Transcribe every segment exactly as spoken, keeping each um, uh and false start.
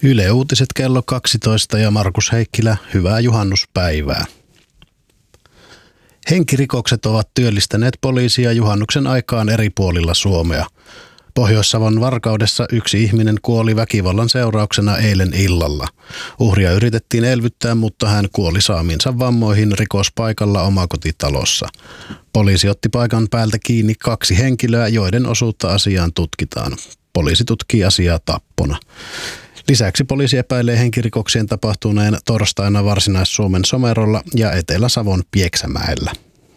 Yle Uutiset kello kaksitoista ja Markus Heikkilä, hyvää juhannuspäivää. Henkirikokset ovat työllistäneet poliisia juhannuksen aikaan eri puolilla Suomea. Pohjois-Savon Varkaudessa yksi ihminen kuoli väkivallan seurauksena eilen illalla. Uhria yritettiin elvyttää, mutta hän kuoli saamiinsa vammoihin rikospaikalla omakotitalossa. Poliisi otti paikan päältä kiinni kaksi henkilöä, joiden osuutta asiaan tutkitaan. Poliisi tutkii asiaa tappona. Lisäksi poliisi epäilee henkirikoksien tapahtuneen torstaina Varsinais-Suomen Somerolla ja Etelä-Savon Pieksämäellä.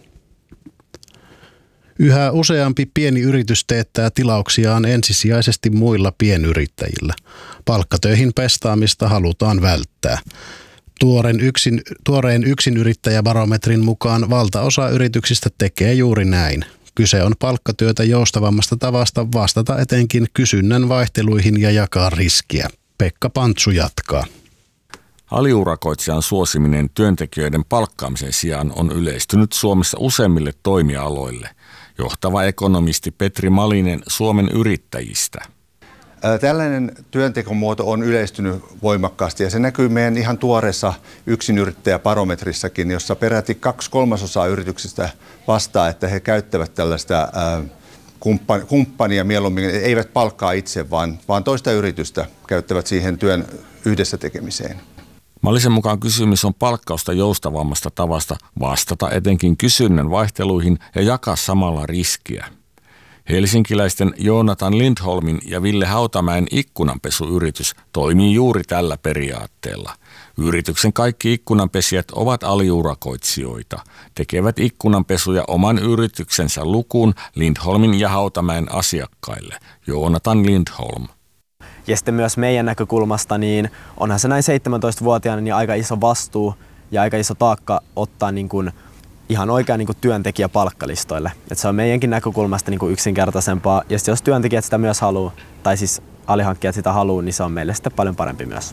Yhä useampi pieni yritys teettää tilauksiaan ensisijaisesti muilla pienyrittäjillä. Palkkatöihin pestaamista halutaan välttää. Tuoreen, yksin, tuoreen yksinyrittäjäbarometrin mukaan valtaosa yrityksistä tekee juuri näin. Kyse on palkkatyötä joustavammasta tavasta vastata etenkin kysynnän vaihteluihin ja jakaa riskiä. Pekka Pantsu jatkaa. Aliurakoitsijan suosiminen työntekijöiden palkkaamisen sijaan on yleistynyt Suomessa useimmille toimialoille. Johtava ekonomisti Petri Malinen Suomen Yrittäjistä. Tällainen työntekomuoto on yleistynyt voimakkaasti ja se näkyy meidän ihan tuoreessa yksinyrittäjäbarometrissakin, jossa peräti kaksi kolmasosaa yrityksistä vastaa, että he käyttävät tällaista kumppania mieluummin, eivät palkkaa itse, vaan, vaan toista yritystä käyttävät siihen työn yhdessä tekemiseen. Malisen mukaan kysymys on palkkausta joustavammasta tavasta vastata etenkin kysynnän vaihteluihin ja jakaa samalla riskiä. Helsinkiläisten Joonatan Lindholmin ja Ville Hautamäen ikkunanpesuyritys toimii juuri tällä periaatteella. Yrityksen kaikki ikkunanpesijät ovat aliurakoitsijoita, tekevät ikkunanpesuja oman yrityksensä lukuun Lindholmin ja Hautamäen asiakkaille. Joonatan Lindholm. Ja sitten myös meidän näkökulmasta, niin onhan se näin seitsemäntoistavuotiaana niin aika iso vastuu ja aika iso taakka ottaa niin kuin ihan oikein niin kuin työntekijä palkkalistoille. Et se on meidänkin näkökulmasta niin kuin yksinkertaisempaa. Ja jos työntekijät sitä myös haluaa, tai siis alihankkijat sitä haluaa, niin se on meille sitten paljon parempi myös.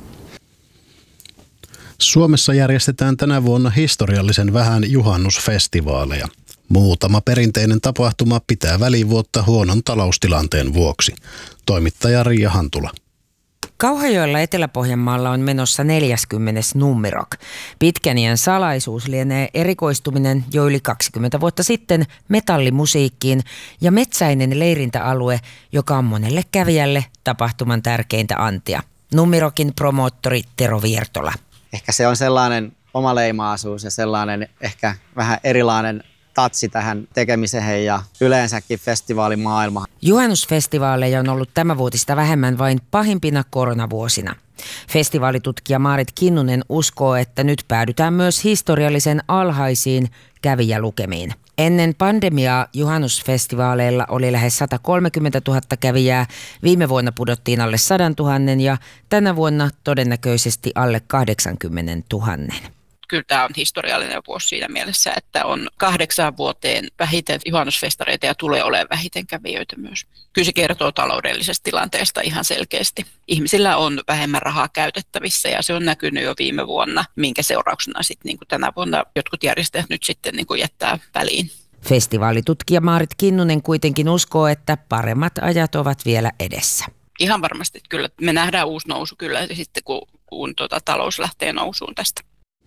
Suomessa järjestetään tänä vuonna historiallisen vähän juhannusfestivaaleja. Muutama perinteinen tapahtuma pitää välivuotta huonon taloustilanteen vuoksi. Toimittaja Riia Hantula. Kauhajoella Etelä-Pohjanmaalla on menossa neljäskymmenes Nummirok. Pitkän iän salaisuus lienee erikoistuminen jo yli kaksikymmentä vuotta sitten metallimusiikkiin ja metsäinen leirintäalue, joka on monelle kävijälle tapahtuman tärkeintä antia. Nummirokin promoottori Tero Viertola. Ehkä se on sellainen omaleimaaisuus ja sellainen ehkä vähän erilainen tatsi tähän tekemiseen ja yleensäkin festivaalimaailma. Juhannusfestivaaleja on ollut tämänvuotista vähemmän vain pahimpina koronavuosina. Festivaalitutkija Maarit Kinnunen uskoo, että nyt päädytään myös historiallisen alhaisiin kävijälukemiin. Ennen pandemiaa juhannusfestivaaleilla oli lähes sata kolmekymmentätuhatta kävijää, viime vuonna pudottiin alle sadantuhannen ja tänä vuonna todennäköisesti alle kahdeksankymmentätuhatta. Kyllä tämä on historiallinen vuosi siinä mielessä, että on kahdeksaan vuoteen vähiten juhannusfestareita ja tulee olemaan vähiten kävijöitä myös. Kyllä se kertoo taloudellisesta tilanteesta ihan selkeästi. Ihmisillä on vähemmän rahaa käytettävissä ja se on näkynyt jo viime vuonna, minkä seurauksena sitten niin kuin tänä vuonna jotkut järjestäjät nyt sitten niin kuin jättää väliin. Festivaalitutkija Maarit Kinnunen kuitenkin uskoo, että paremmat ajat ovat vielä edessä. Ihan varmasti kyllä. Me nähdään uusi nousu kyllä sitten, kun, kun tuota, talous lähtee nousuun tästä.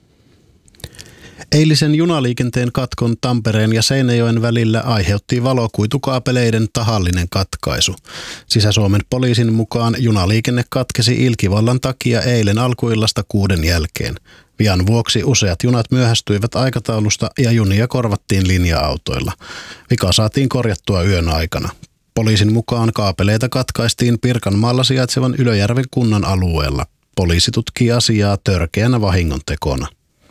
Eilisen junaliikenteen katkon Tampereen ja Seinäjoen välillä aiheutti valokuitukaapeleiden tahallinen katkaisu. Sisä-Suomen poliisin mukaan junaliikenne katkesi ilkivallan takia eilen alkuillasta kuuden jälkeen. Vian vuoksi useat junat myöhästyivät aikataulusta ja junia korvattiin linja-autoilla. Vika saatiin korjattua yön aikana. Poliisin mukaan kaapeleita katkaistiin Pirkanmaalla sijaitsevan Ylöjärven kunnan alueella. Poliisi tutkii asiaa törkeänä vahingontekona.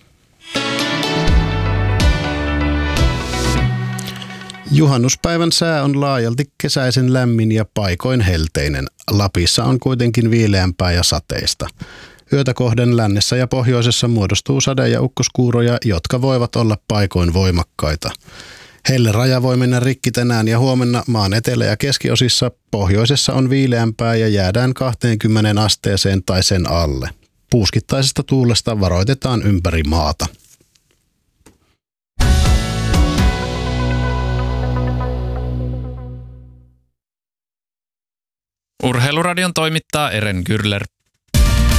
Juhannuspäivän sää on laajalti kesäisen lämmin ja paikoin helteinen. Lapissa on kuitenkin viileämpää ja sateista. Yötä kohden lännessä ja pohjoisessa muodostuu sade- ja ukkoskuuroja, jotka voivat olla paikoin voimakkaita. Helleraja voi mennä rikki tänään ja huomenna maan etelä- ja keskiosissa. Pohjoisessa on viileämpää ja jäädään kaksikymmentä asteeseen tai sen alle. Puuskittaisesta tuulesta varoitetaan ympäri maata. Urheiluradion toimittaa Eren Gürler.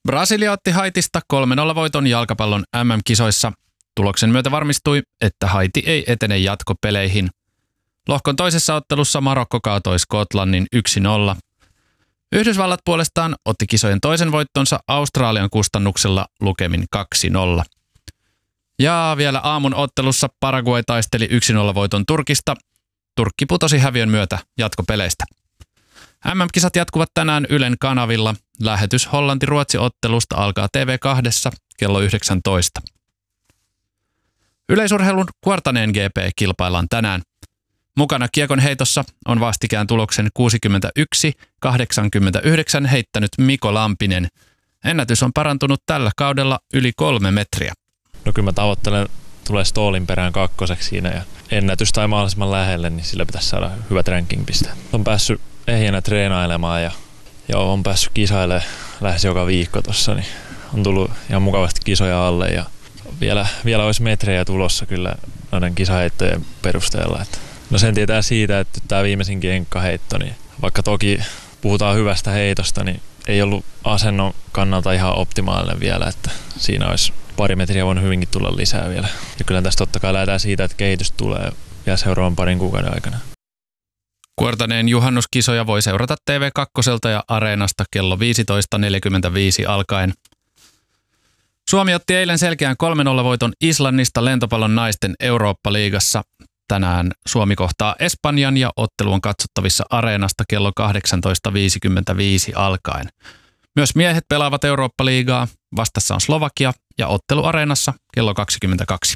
Brasilia otti Haitista kolme nolla voiton jalkapallon M M-kisoissa. Tuloksen myötä varmistui, että Haiti ei etene jatkopeleihin. Lohkon toisessa ottelussa Marokko kaatoi Skotlannin yksi nolla. Yhdysvallat puolestaan otti kisojen toisen voittonsa Australian kustannuksella lukemin kaksi nolla. Ja vielä aamun ottelussa Paraguay taisteli yksi nolla voiton Turkista. Turkki putosi häviön myötä jatkopeleistä. M M-kisat jatkuvat tänään Ylen kanavilla. Lähetys Hollanti-Ruotsi-ottelusta alkaa T V kahdessa kello yhdeksäntoista. Yleisurheilun Kuortaneen G P kilpaillaan tänään. Mukana kiekon heitossa on vastikään tuloksen kuusikymmentäyksi kahdeksankymmentäyhdeksän heittänyt Miko Lampinen. Ennätys on parantunut tällä kaudella yli kolme metriä. No kyllä mä tavoittelen tulee Stoolin perään kakkoseksi siinä ja ennätys tai mahdollisimman lähelle, niin sillä pitäisi saada hyvät ranking-pisteet. On päässyt ehjänä treenailemaan ja, ja on päässyt kisailemaan lähes joka viikko tossa, niin on tullut ihan mukavasti kisoja alle ja vielä, vielä olisi metrejä tulossa kyllä noiden kisaheittojen perusteella. Että no sen tietää siitä, että tämä viimeisinkin enkkaheitto, niin vaikka toki puhutaan hyvästä heitosta, niin ei ollut asennon kannalta ihan optimaalinen vielä, että siinä olisi pari metriä voinut hyvinkin tulla lisää vielä. Ja kyllä tästä totta kai lähdetään siitä, että kehitys tulee vielä seuraavan parin kuukauden aikana. Kuortaneen juhannuskisoja voi seurata T V kaksi ja Areenasta kello viisitoista neljäkymmentäviisi alkaen. Suomi otti eilen selkeän kolme nolla voiton Islannista lentopallon naisten Eurooppa-liigassa. Tänään Suomi kohtaa Espanjan ja ottelu on katsottavissa Areenasta kello kahdeksantoista viisikymmentäviisi alkaen. Myös miehet pelaavat Eurooppa-liigaa. Vastassa on Slovakia ja ottelu Areenassa kello kaksikymmentäkaksi.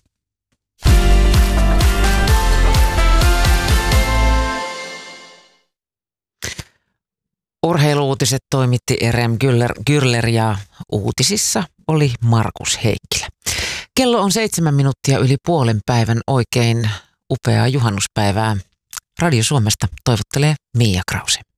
Urheiluutiset toimitti Erem Gürler ja uutisissa oli Markus Heikkilä. Kello on seitsemän minuuttia yli puolen päivän. Oikein upeaa juhannuspäivää. Radio Suomesta toivottelee Mia Krause.